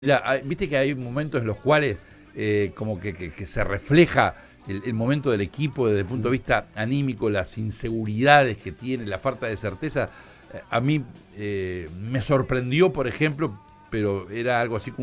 Mira, viste que hay momentos en los cuales como que se refleja el momento del equipo desde el punto de vista anímico, las inseguridades que tiene, la falta de certeza. A mí me sorprendió, por ejemplo, pero era algo así como